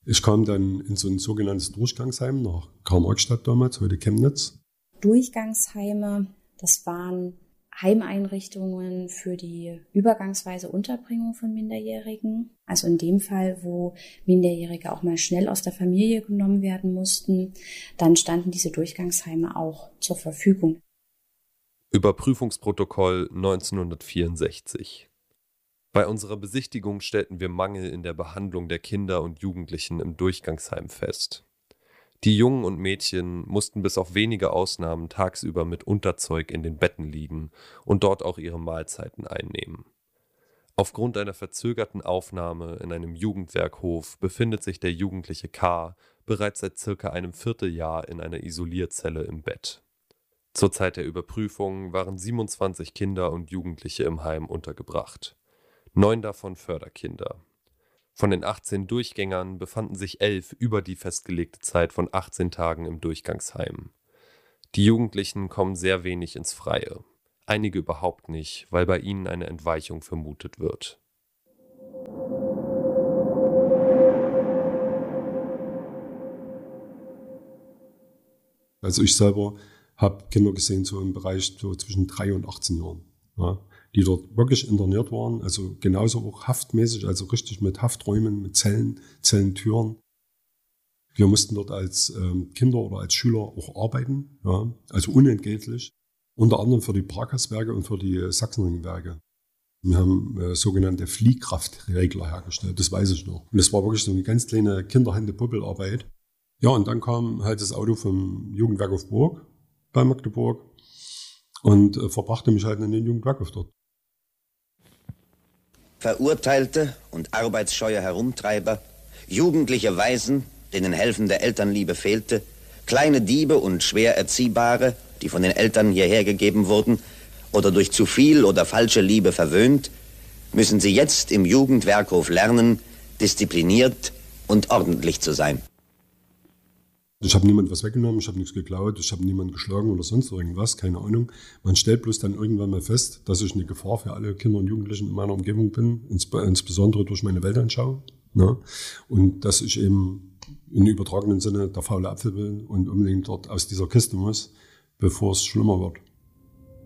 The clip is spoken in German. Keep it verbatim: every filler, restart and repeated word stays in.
Ich kam dann in so ein sogenanntes Durchgangsheim nach Karl-Marx-Stadt damals, heute Chemnitz. Durchgangsheime, das waren Heimeinrichtungen für die übergangsweise Unterbringung von Minderjährigen. Also in dem Fall, wo Minderjährige auch mal schnell aus der Familie genommen werden mussten, dann standen diese Durchgangsheime auch zur Verfügung. Überprüfungsprotokoll neunzehnhundertvierundsechzig. Bei unserer Besichtigung stellten wir Mangel in der Behandlung der Kinder und Jugendlichen im Durchgangsheim fest. Die Jungen und Mädchen mussten bis auf wenige Ausnahmen tagsüber mit Unterzeug in den Betten liegen und dort auch ihre Mahlzeiten einnehmen. Aufgrund einer verzögerten Aufnahme in einem Jugendwerkhof befindet sich der jugendliche K. bereits seit circa einem Vierteljahr in einer Isolierzelle im Bett. Zur Zeit der Überprüfung waren siebenundzwanzig Kinder und Jugendliche im Heim untergebracht. Neun davon Förderkinder. Von den achtzehn Durchgängern befanden sich elf über die festgelegte Zeit von achtzehn Tagen im Durchgangsheim. Die Jugendlichen kommen sehr wenig ins Freie. Einige überhaupt nicht, weil bei ihnen eine Entweichung vermutet wird. Also ich selber habe Kinder gesehen, so im Bereich so zwischen drei und achtzehn Jahren, ja, die dort wirklich interniert waren, also genauso auch haftmäßig, also richtig mit Hafträumen, mit Zellen, Zellentüren. Wir mussten dort als ähm, Kinder oder als Schüler auch arbeiten, ja, also unentgeltlich, unter anderem für die Parkhauswerke und für die Sachsenringwerke. Wir haben äh, sogenannte Fliehkraftregler hergestellt, das weiß ich noch. Und das war wirklich so eine ganz kleine Kinderhände-Puppelarbeit. Ja, und dann kam halt das Auto vom Jugendwerkhof Burg bei Magdeburg und äh, verbrachte mich halt in den Jugendwerkhof dort. Verurteilte und arbeitsscheue Herumtreiber, jugendliche Waisen, denen helfende Elternliebe fehlte, kleine Diebe und schwer Erziehbare, die von den Eltern hierher gegeben wurden oder durch zu viel oder falsche Liebe verwöhnt, müssen sie jetzt im Jugendwerkhof lernen, diszipliniert und ordentlich zu sein. Ich habe niemand was weggenommen, ich habe nichts geklaut, ich habe niemanden geschlagen oder sonst irgendwas, keine Ahnung. Man stellt bloß dann irgendwann mal fest, dass ich eine Gefahr für alle Kinder und Jugendlichen in meiner Umgebung bin, ins, insbesondere durch meine Weltanschauung. Ne? Und dass ich eben im übertragenen Sinne der faule Apfel bin und unbedingt dort aus dieser Kiste muss, bevor es schlimmer wird.